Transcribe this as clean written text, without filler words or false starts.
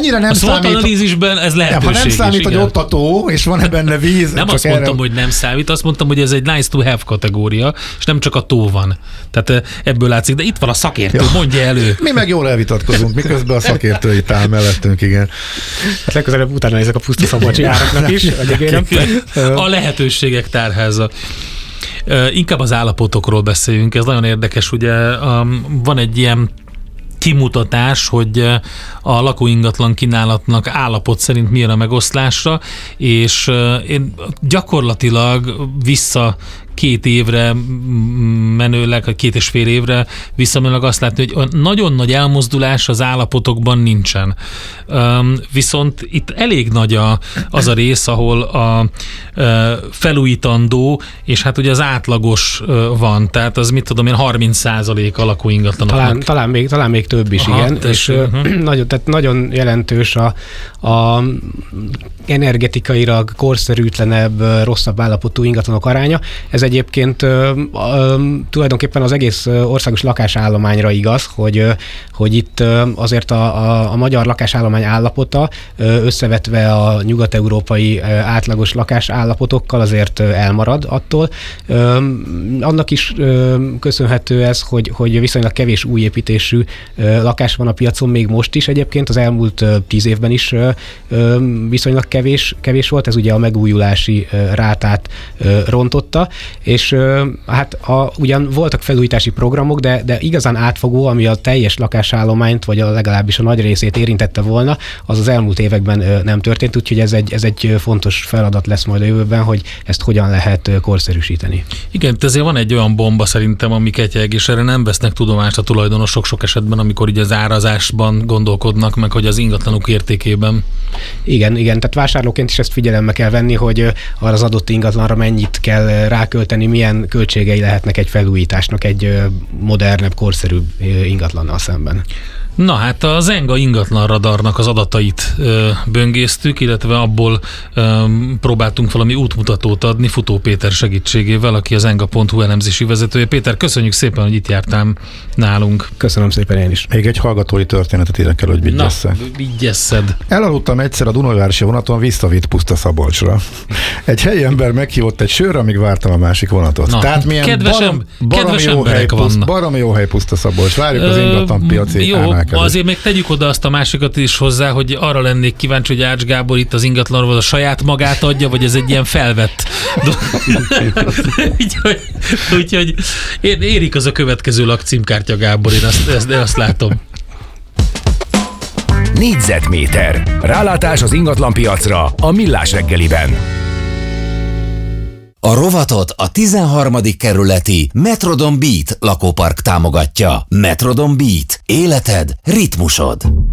ennyire nem a számít. SWOT-analízisben ez lehetőség. Ha nem számít, is, hogy ott a tó, és van-e benne víz. Nem azt mondtam, hogy nem számít, azt mondtam, hogy ez egy nice to have kategória, és nem csak a tó van. Tehát ebből látszik, de itt van a szakértő, mondja elő. Mi meg jól elvitatkozunk, miközben a szakértő itt áll mellettünk, igen. Hát legközelebb utána nézek a Puszta Szabolcsi áraknak is. A lehetőségek tárháza. Inkább az állapotokról beszéljünk, ez nagyon érdekes, ugye van egy ilyen kimutatás, hogy a lakóingatlan kínálatnak állapot szerint milyen a megoszlásra, és én gyakorlatilag vissza 2 évre menőleg, 2,5 évre visszamenőleg azt látni, hogy nagyon nagy elmozdulás az állapotokban nincsen. Viszont itt elég nagy az a rész, ahol a felújítandó, és hát ugye az átlagos van, tehát az mit tudom én, 30% a lakóingatlanoknak. Talán még több is, igen. És nagyon jelentős a energetikailag korszerűtlenebb, rosszabb állapotú ingatlanok aránya. Ez egyébként tulajdonképpen az egész országos lakásállományra igaz, hogy itt azért a magyar lakásállomány állapota összevetve a nyugat-európai átlagos lakásállapotokkal azért elmarad attól. Annak is köszönhető ez, hogy viszonylag kevés új építésű lakás van a piacon még most is egyébként, az elmúlt 10 évben is viszonylag kevés volt, ez ugye a megújulási rátát rontotta, és hát ugyan voltak felújítási programok, de igazán átfogó, ami a teljes lakásállományt, vagy legalábbis a nagy részét érintette volna, az elmúlt években nem történt, úgyhogy ez egy fontos feladat lesz majd a jövőben, hogy ezt hogyan lehet korszerűsíteni. Igen, ezért van egy olyan bomba szerintem, ami ketyeg, és erre nem vesznek tudomást a tulajdonosok sok esetben, amikor így az árazásban gondolkodnak, meg hogy az ingatlanok értékében. Igen, tehát vásárlóként is ezt figyelembe kell venni, hogy arra az adott ingatlanra mennyit kell rákölteni, milyen költségei lehetnek egy felújításnak egy modernebb, korszerűbb ingatlannal szemben. Na hát a Zenga ingatlan radarnak az adatait böngésztük, illetve abból próbáltunk valami útmutatót adni Futó Péter segítségével, aki az Zenga.hu elemzési vezetője. Péter, köszönjük szépen, hogy itt jártál nálunk. Köszönöm szépen én is. Még egy hallgatói történetet érek el, hogy vigyesszek. Na, vigyesszed. Elaludtam egyszer a Dunaújvárosi vonaton, visszavitt Puszta Szabolcsra. Egy helyi ember meghívott egy sörre, amíg vártam a másik vonatot. Na, tehát milyen baromi jó hely Puszta Szabolcs. Várjuk az ingatlan piaci jó, azért még tegyük oda azt a másikat is hozzá, hogy arra lennék kíváncsi, hogy Ács Gábor itt az ingatlanról a saját magát adja, vagy ez egy ilyen felvett. Úgyhogy érik az a következő lakcímkártya, Gábor, én azt látom. Négyzetméter. Rálátás az ingatlanpiacra a Millás reggeliben. A rovatot a 13. kerületi Metrodon Beat lakópark támogatja. Metrodon Beat. Életed, ritmusod.